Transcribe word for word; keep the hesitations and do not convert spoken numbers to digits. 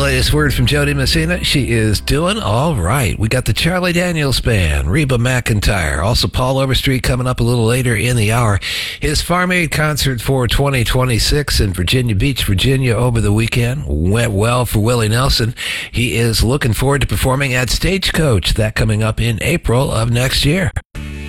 Latest word from Jody Messina. She is doing all right. We got the Charlie Daniels Band, Reba McEntire, also Paul Overstreet coming up a little later in the hour. His Farm Aid concert for twenty twenty-six in Virginia Beach, Virginia over the weekend went well for Willie Nelson. He is looking forward to performing at Stagecoach, that coming up in April of next year.